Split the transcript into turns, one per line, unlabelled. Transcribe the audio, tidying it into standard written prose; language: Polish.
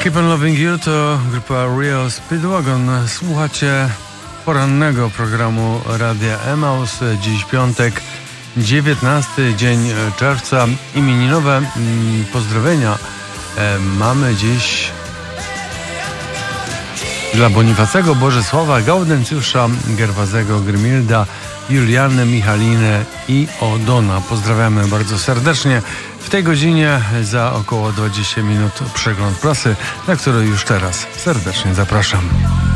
Keep on Loving You to grupa Real Speedwagon. Słuchacie porannego programu Radia Emaus. Dziś piątek, 19 dzień czerwca. Imieninowe pozdrowienia mamy dziś dla Bonifacego, Bożesława, Gaudencjusza, Gerwazego, Grymilda, Julianę, Michalinę i Odona. Pozdrawiamy bardzo serdecznie. W tej godzinie za około 20 minut przegląd prasy, na który już teraz serdecznie zapraszam.